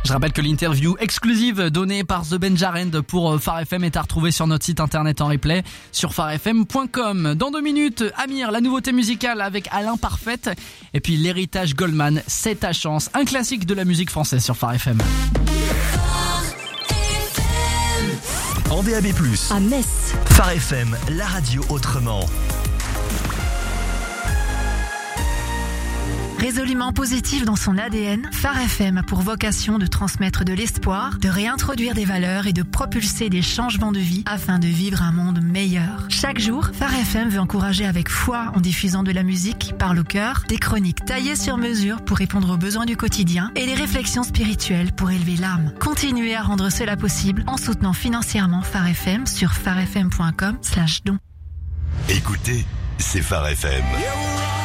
Je rappelle que l'interview exclusive donnée par The Benjarend pour Phare FM est à retrouver sur notre site internet en replay sur pharefm.com. Dans 2 minutes, Amir, la nouveauté musicale avec Alain Parfaite et puis l'héritage Goldman, c'est ta chance, un classique de la musique française sur Phare FM. En DAB+, à Metz, Phare FM, la radio autrement. Résolument positif dans son ADN, Phare FM a pour vocation de transmettre de l'espoir, de réintroduire des valeurs et de propulser des changements de vie afin de vivre un monde meilleur. Chaque jour, Phare FM veut encourager avec foi en diffusant de la musique qui parle au cœur, des chroniques taillées sur mesure pour répondre aux besoins du quotidien et des réflexions spirituelles pour élever l'âme. Continuez à rendre cela possible en soutenant financièrement Phare FM sur pharefm.com/don. Écoutez, c'est Phare FM.